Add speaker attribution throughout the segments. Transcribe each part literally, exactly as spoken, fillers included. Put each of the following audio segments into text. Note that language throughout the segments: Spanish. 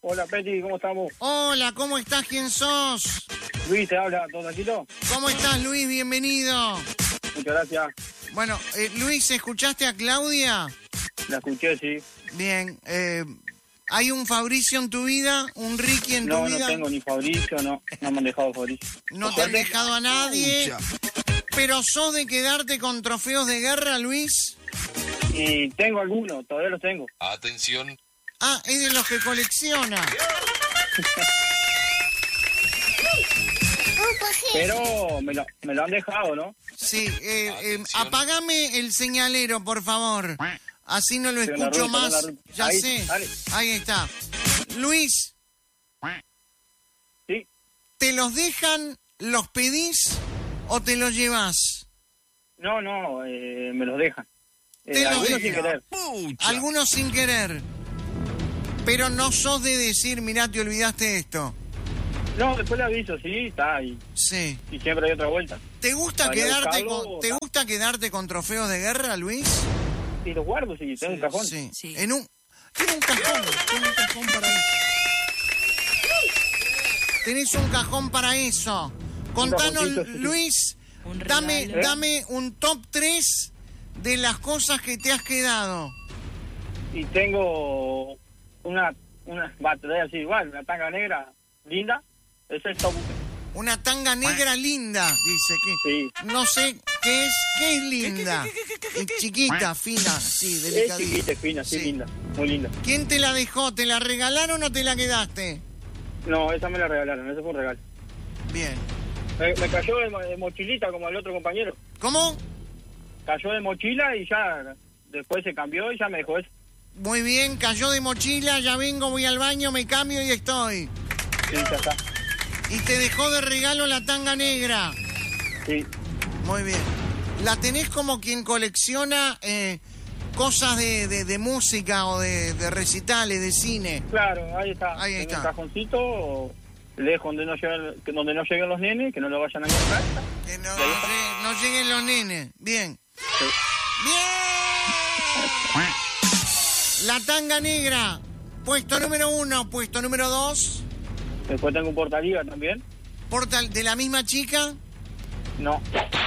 Speaker 1: Hola, Peti, ¿cómo estamos?
Speaker 2: Hola, ¿cómo estás? ¿Quién sos?
Speaker 1: Luis, ¿te habla? ¿Todo tranquilo?
Speaker 2: ¿Cómo estás, Luis? Bienvenido.
Speaker 1: Muchas gracias.
Speaker 2: Bueno, eh, Luis, ¿escuchaste a Claudia?
Speaker 1: La escuché, sí.
Speaker 2: Bien, eh, ¿hay un Fabricio en tu vida? ¿Un Ricky en
Speaker 1: no,
Speaker 2: tu vida?
Speaker 1: No, no tengo ni Fabricio, no. No me han dejado Fabricio.
Speaker 2: No te han dejado a nadie. ¿Pero sos de quedarte con trofeos de guerra, Luis?
Speaker 1: Y tengo algunos, todavía los tengo.
Speaker 3: Atención.
Speaker 2: Ah, es de los que colecciona.
Speaker 1: Pero me lo, me lo han dejado, ¿no?
Speaker 2: Sí, eh, eh, apagame el señalero, por favor. Así no lo
Speaker 1: Estoy en la
Speaker 2: escucho
Speaker 1: ruta,
Speaker 2: más.
Speaker 1: en la ruta.
Speaker 2: Ya
Speaker 1: Ahí,
Speaker 2: sé.
Speaker 1: dale.
Speaker 2: Ahí está. Luis,
Speaker 1: Sí.
Speaker 2: ¿te los dejan, los pedís o te los llevas?
Speaker 1: No, no, eh, me los dejan. Eh,
Speaker 2: Te los
Speaker 1: algunos sin
Speaker 2: dejan.
Speaker 1: querer.
Speaker 3: Pucha.
Speaker 2: Algunos sin querer. Pero no sos de decir, mirá, te olvidaste de esto.
Speaker 1: No, después le aviso, sí, está ahí.
Speaker 2: Sí.
Speaker 1: Y siempre hay otra vuelta.
Speaker 2: ¿Te gusta
Speaker 1: Para
Speaker 2: quedarte
Speaker 1: buscarlo,
Speaker 2: con, ¿te
Speaker 1: no.
Speaker 2: gusta quedarte con trofeos de guerra, Luis?
Speaker 1: Y los guardo, sí, tengo un cajón.
Speaker 2: Sí.
Speaker 4: Sí.
Speaker 2: En un tiene un cajón, tiene un cajón para eso. Tenés un cajón para eso. Contanos,
Speaker 1: cajoncito, sí.
Speaker 2: Luis,
Speaker 4: Un
Speaker 2: dame,
Speaker 4: regalo.
Speaker 2: dame un top tres de las cosas que te has quedado.
Speaker 1: Y tengo una, una batería así igual, una tanga negra linda. Ese es el top.
Speaker 2: Una tanga negra linda, dice que.
Speaker 1: Sí.
Speaker 2: No sé qué es, qué es linda. Es chiquita, fina, sí,
Speaker 1: Es
Speaker 2: delicadita.
Speaker 1: chiquita, es fina, sí,
Speaker 2: Sí.
Speaker 1: linda. Muy linda.
Speaker 2: ¿Quién te la dejó? ¿Te la regalaron o te la quedaste?
Speaker 1: No, esa me la regalaron, ese fue un regalo.
Speaker 2: Bien.
Speaker 1: Me, me cayó de, mo- de mochilita como el otro compañero.
Speaker 2: ¿Cómo?
Speaker 1: Cayó de mochila y ya después se cambió y ya me dejó eso.
Speaker 2: Muy bien, cayó de mochila, ya vengo, voy al baño, me cambio y estoy.
Speaker 1: Sí, ya está.
Speaker 2: Y te dejó de regalo la tanga negra.
Speaker 1: Sí.
Speaker 2: Muy bien. ¿La tenés como quien colecciona eh, cosas de, de, de música o de, de recitales, de cine?
Speaker 1: Claro, ahí está.
Speaker 2: Ahí
Speaker 1: en
Speaker 2: está.
Speaker 1: un cajoncito, lejos donde no lleguen, que- donde no lleguen los nenes, que no lo vayan a encontrar.
Speaker 2: Que no, lle- no lleguen los nenes. Bien.
Speaker 1: Sí.
Speaker 2: ¡Bien! La tanga negra. Puesto número uno, puesto número dos.
Speaker 1: Después tengo un portaliga también.
Speaker 2: Portal de la misma chica.
Speaker 1: No.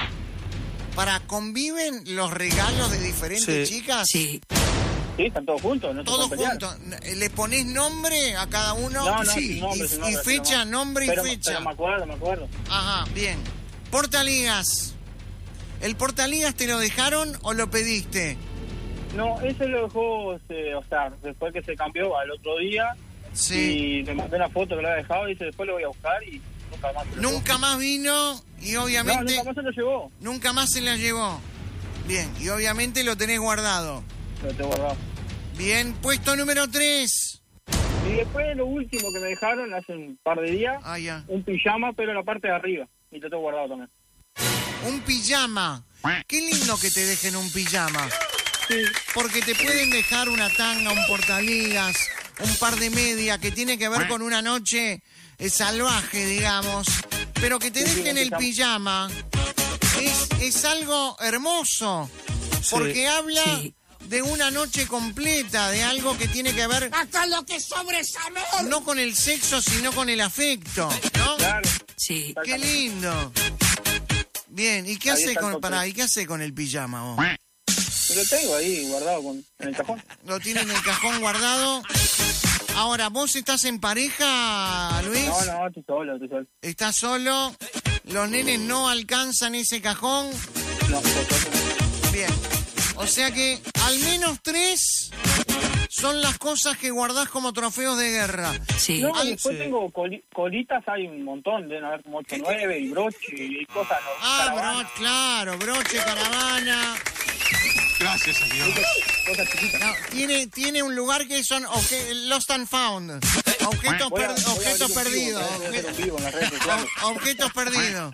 Speaker 2: ¿Para conviven los regalos de diferentes
Speaker 3: Sí.
Speaker 2: chicas?
Speaker 4: Sí.
Speaker 1: Sí, están todos juntos, no se
Speaker 2: Todos
Speaker 1: pueden pelear.
Speaker 2: juntos. ¿Le ponés nombre a cada uno?
Speaker 1: No, no,
Speaker 2: Sí.
Speaker 1: sin nombre,
Speaker 2: y,
Speaker 1: sin
Speaker 2: y
Speaker 1: nombre, sin
Speaker 2: fecha,
Speaker 1: nombre.
Speaker 2: nombre y
Speaker 1: pero,
Speaker 2: fecha.
Speaker 1: Pero me acuerdo, me acuerdo.
Speaker 2: Ajá, bien. Portaligas. ¿El portaligas te lo dejaron o lo pediste?
Speaker 1: No, ese lo dejó, este, o sea, después que se cambió al otro día.
Speaker 2: Sí.
Speaker 1: Y le mandé una foto que lo había dejado y dice, después lo voy a buscar y nunca más se lo
Speaker 2: Nunca más vino y
Speaker 1: llevó. No,
Speaker 2: obviamente
Speaker 1: nunca más se lo llevó.
Speaker 2: nunca más se la llevó. Bien, y obviamente lo tenés guardado.
Speaker 1: Lo tengo guardado.
Speaker 2: Bien, puesto número tres.
Speaker 1: Y después lo último que me dejaron hace un par de días,
Speaker 2: Ah, ya.
Speaker 1: un pijama, pero en la parte de arriba. Y lo tengo guardado también.
Speaker 2: Un pijama. Qué lindo que te dejen un pijama.
Speaker 1: Sí.
Speaker 2: Porque te pueden dejar una tanga, un portaligas, un par de media que tiene que ver con una noche eh, salvaje, digamos. Pero que te
Speaker 1: Sí, sí,
Speaker 2: dejen
Speaker 1: un
Speaker 2: el pijama es, es algo hermoso. Porque habla
Speaker 4: Sí.
Speaker 2: de una noche completa, de algo que tiene que ver
Speaker 4: Acá lo que sobra es amor.
Speaker 2: no con el sexo, sino con el afecto, ¿no?
Speaker 1: Claro.
Speaker 4: Sí.
Speaker 2: Qué lindo. Bien, ¿y qué
Speaker 1: Ahí
Speaker 2: hace
Speaker 1: está el
Speaker 2: con,
Speaker 1: top
Speaker 2: pará,
Speaker 1: tres.
Speaker 2: ¿y qué hace con el pijama vos?
Speaker 1: Y lo tengo ahí guardado con, en el cajón.
Speaker 2: Lo tiene en el cajón guardado. Ahora, ¿vos estás en pareja, Luis?
Speaker 1: No, no, estoy solo, estoy solo.
Speaker 2: ¿Estás solo? ¿Los nenes no alcanzan ese cajón?
Speaker 1: No, por suerte no.
Speaker 2: Bien. O sea que al menos tres son las cosas que guardás como trofeos de guerra.
Speaker 4: Sí.
Speaker 1: No,
Speaker 2: Al-
Speaker 1: después
Speaker 3: sí.
Speaker 1: tengo coli- colitas, hay un montón, deben haber como ocho, nueve, y broche, y cosas. ¿no?
Speaker 2: Ah,
Speaker 1: Caravana,
Speaker 2: bro, claro, broche, caravana.
Speaker 3: Gracias a Dios.
Speaker 1: cosas chiquitas.
Speaker 2: No, tiene, tiene un lugar que son obje- Lost and Found. Objetos,
Speaker 1: Voy a-
Speaker 2: per-
Speaker 1: voy a
Speaker 2: objetos
Speaker 1: abrir un vivo,
Speaker 2: perdidos.
Speaker 1: voy a hacer un
Speaker 2: obje-
Speaker 1: vivo en las redes sociales.
Speaker 2: ob- objetos perdidos.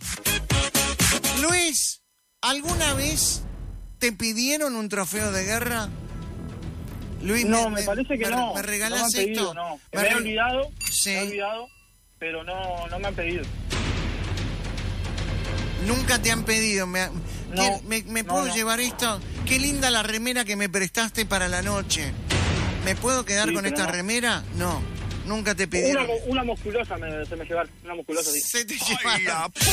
Speaker 2: Luis, ¿alguna vez te pidieron un trofeo de guerra? Luis,
Speaker 1: No, me parece que
Speaker 2: me-
Speaker 1: no.
Speaker 2: ¿Me
Speaker 1: no
Speaker 2: regalás
Speaker 1: me han pedido,
Speaker 2: esto?
Speaker 1: no.
Speaker 2: Me
Speaker 1: Me he
Speaker 2: re-
Speaker 1: olvidado,
Speaker 2: Sí.
Speaker 1: me he olvidado, pero no, no me han pedido.
Speaker 2: Nunca te han pedido. ¿Me,
Speaker 1: No,
Speaker 2: ¿Qué- me, me
Speaker 1: no,
Speaker 2: puedo
Speaker 1: no.
Speaker 2: llevar esto? Qué linda la remera que me prestaste para la noche. ¿Me puedo quedar
Speaker 1: Sí,
Speaker 2: con
Speaker 1: pero
Speaker 2: esta
Speaker 1: no.
Speaker 2: remera? No. Nunca te
Speaker 1: Una,
Speaker 2: pidieron.
Speaker 1: mo- una musculosa me, se me llevaron. Una musculosa, sí.
Speaker 2: Se te llevaron.